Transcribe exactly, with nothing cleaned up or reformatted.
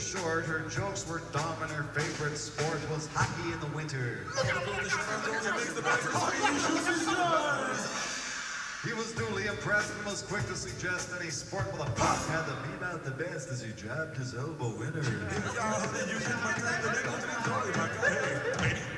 short, her jokes were dumb, and her favorite sport was hockey in the winter. He was duly impressed and was quick to suggest any sport with a puck had to beat out the best as he jabbed his elbow in her.